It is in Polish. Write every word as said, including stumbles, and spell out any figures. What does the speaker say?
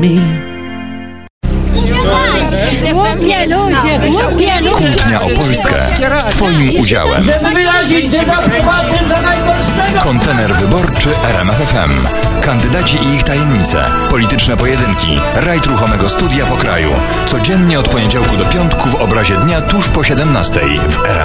me. Głupie ludzie, głupie ludzie. Kłótnia o Polskę z Twoim udziałem. Kontener wyborczy R M F F M. Kandydaci i ich tajemnice. Polityczne pojedynki. Rajd ruchomego studia po kraju. Codziennie od poniedziałku do piątku w obrazie dnia tuż po siedemnastej w R M F F M.